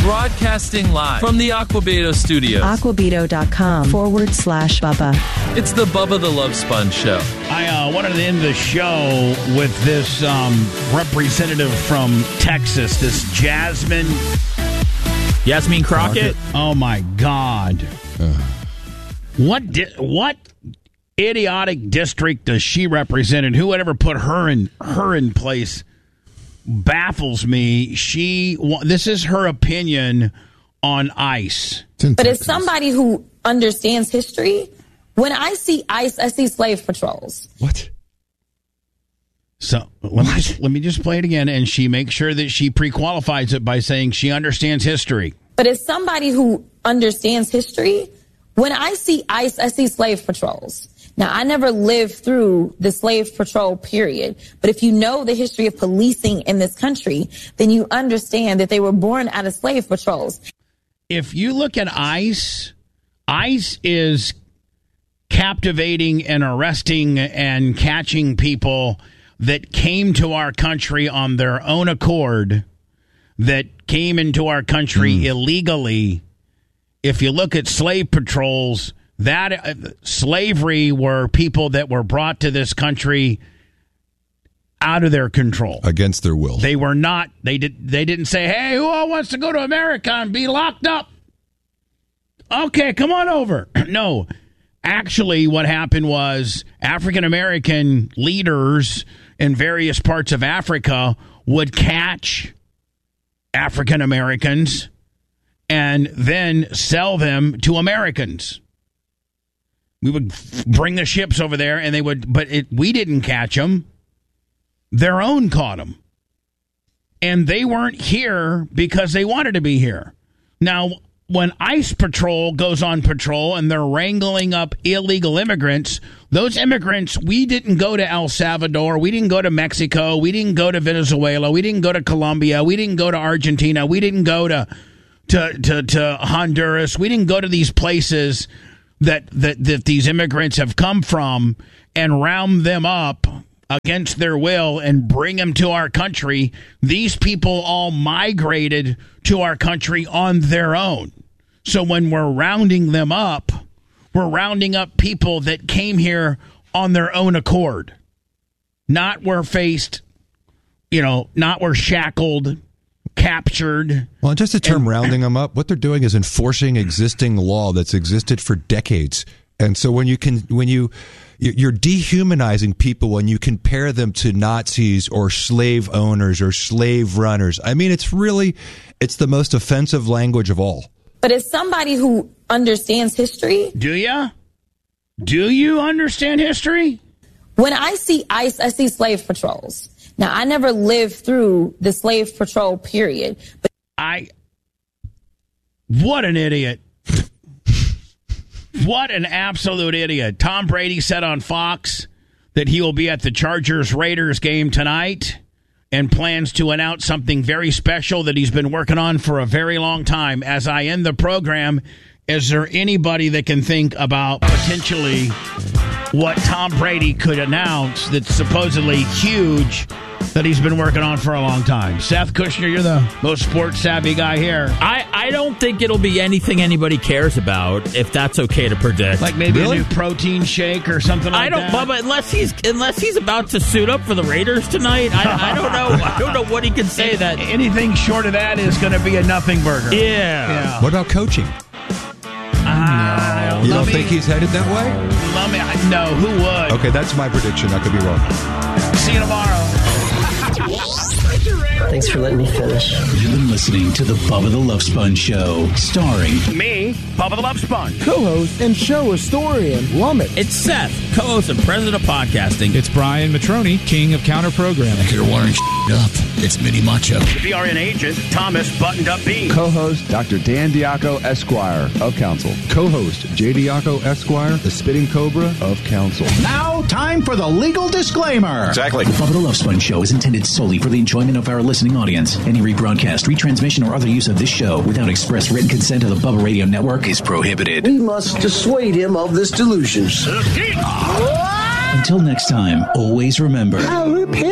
Broadcasting live from the Aquabeto studios. Aquabeto.com/Bubba. It's the Bubba the Love Sponge Show. I wanted to end the show with this representative from Texas, this Yasmin Crockett. Oh, my God. What idiotic district does she represent, and who would ever put her in place baffles me. This is her opinion on ICE. But as somebody who understands history, when I see ICE, I see slave patrols. What? So let me just play it again, and she makes sure that she pre-qualifies it by saying she understands history. But as somebody who understands history, when I see ICE, I see slave patrols. Now, I never lived through the slave patrol period, but if you know the history of policing in this country, then you understand that they were born out of slave patrols. If you look at ICE is captivating and arresting and catching people that came to our country on their own accord, that came into our country illegally. If you look at slave patrols, that slavery were people that were brought to this country out of their control, against their will. They were not. They didn't say, "Hey, who all wants to go to America and be locked up? Okay, come on over." No, actually, what happened was African American leaders in various parts of Africa would catch African Americans and then sell them to Americans. We would bring the ships over there, and they would, we didn't catch them. Their own caught them. And they weren't here because they wanted to be here. Now, when ICE patrol goes on patrol and they're wrangling up illegal immigrants, those immigrants, we didn't go to El Salvador, we didn't go to Mexico, we didn't go to Venezuela, we didn't go to Colombia, we didn't go to Argentina, we didn't go to Honduras, we didn't go to these places that these immigrants have come from and round them up against their will and bring them to our country. These people all migrated to our country on their own. So when we're rounding them up, we're rounding up people that came here on their own accord. Not were faced, not were shackled, captured. Well, just the term rounding them up, what they're doing is enforcing existing law that's existed for decades. And so when you're dehumanizing people when you compare them to Nazis or slave owners or slave runners. I mean, it's the most offensive language of all. But as somebody who understands history... Do you? Do you understand history? When I see ICE, I see slave patrols. Now, I never lived through the slave patrol period. But what an idiot. What an absolute idiot. Tom Brady said on Fox that he will be at the Chargers-Raiders game tonight and plans to announce something very special that he's been working on for a very long time. As I end the program, is there anybody that can think about potentially what Tom Brady could announce that's supposedly huge that he's been working on for a long time? Seth Kushner, you're the most sports savvy guy here. I don't think it'll be anything anybody cares about, if that's okay to predict. Like maybe a new protein shake or something like that? Bubba, unless he's about to suit up for the Raiders tonight, I don't know. I don't know what he can say that. Anything short of that is going to be a nothing burger. Yeah. What about coaching? You don't think he's headed that way? No, who would? Okay, that's my prediction. I could be wrong. See you tomorrow. Thanks for letting me finish. You've been listening to the Bubba the Love Sponge Show, starring me, Bubba the Love Sponge, co-host and show historian Lumet. It's Seth, co-host and president of podcasting. It's Brian Matroni, king of counter programming. You're wiring up. It's Mini Macho. VRN agent Thomas Buttoned Up Bean. Co-host Dr. Dan Diaco Esquire of Council. Co-host J. Diaco Esquire, the Spitting Cobra of Council. Now, time for the legal disclaimer. Exactly. The Bubba the Love Sponge Show is intended solely for the enjoyment of our listening audience. Any rebroadcast, retransmission, or other use of this show without express written consent of the Bubba Radio Network is prohibited. We must dissuade him of this delusion. Until next time, always remember... I'll repent.